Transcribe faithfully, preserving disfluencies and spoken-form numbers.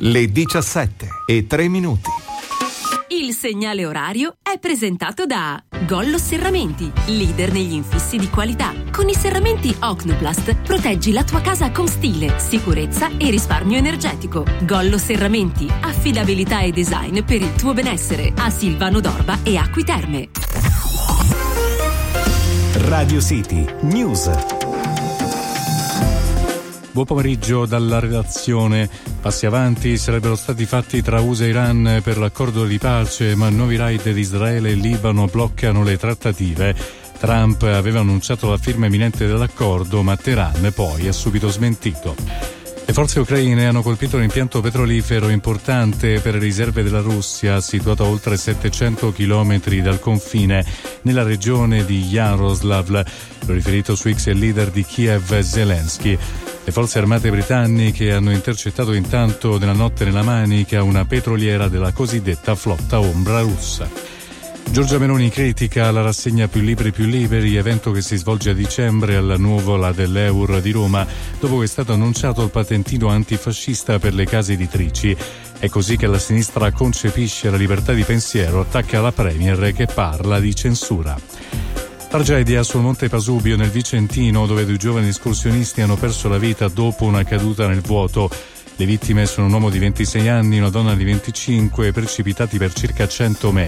Le diciassette e tre minuti. Il segnale orario è presentato da Gollo Serramenti, leader negli infissi di qualità. Con i serramenti Ocnoplast proteggi la tua casa con stile, sicurezza e risparmio energetico. Gollo Serramenti, affidabilità e design per il tuo benessere. A Silvano d'Orba e Acqui Terme. Radio City News. Buon pomeriggio dalla redazione. Passi avanti sarebbero stati fatti tra U S A e Iran per l'accordo di pace, ma nuovi raid di Israele e Libano bloccano le trattative. Trump aveva annunciato la firma imminente dell'accordo, ma Teheran poi ha subito smentito. Le forze ucraine hanno colpito un impianto petrolifero importante per le riserve della Russia, situato a oltre settecento chilometri dal confine, nella regione di Yaroslav. L'ho riferito su X il leader di Kiev, Zelensky. Le forze armate britanniche hanno intercettato intanto nella notte nella Manica una petroliera della cosiddetta flotta ombra russa. Giorgia Meloni critica la rassegna Più Liberi Più Liberi, evento che si svolge a dicembre alla Nuvola dell'Eur di Roma, dopo che è stato annunciato il patentino antifascista per le case editrici. È così che la sinistra concepisce la libertà di pensiero, attacca la Premier che parla di censura. Tragedia sul Monte Pasubio nel Vicentino, dove due giovani escursionisti hanno perso la vita dopo una caduta nel vuoto. Le vittime sono un uomo di ventisei anni e una donna di venticinque, precipitati per circa cento metri.